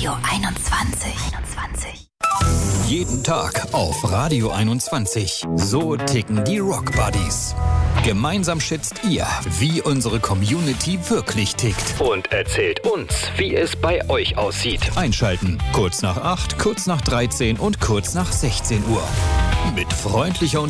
Radio 21. Jeden Tag auf Radio 21. So ticken die Rock Buddies. Gemeinsam schätzt ihr, wie unsere Community wirklich tickt. Und erzählt uns, wie es bei euch aussieht. Einschalten. Kurz nach 8, kurz nach 13 und kurz nach 16 Uhr. Mit freundlicher